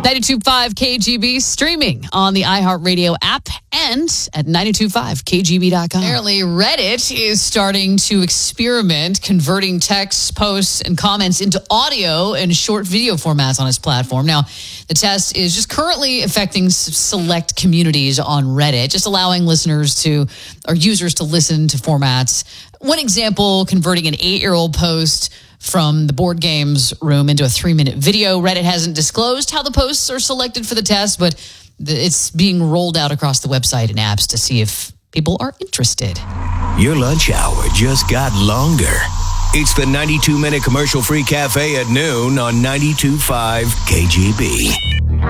92.5 KGB streaming on the iHeartRadio app and at 92.5kgb.com. Apparently, Reddit is starting to experiment converting text, posts, and comments into audio and short video formats on its platform. Now, the test is just currently affecting select communities on Reddit, just allowing users to listen to formats. One example, converting an 8-year-old post from the board games room into a 3-minute video. Reddit hasn't disclosed how the posts are selected for the test, but it's being rolled out across the website and apps to see if people are interested. Your lunch hour just got longer. It's the 92-minute commercial-free cafe at noon on 92.5 KGB.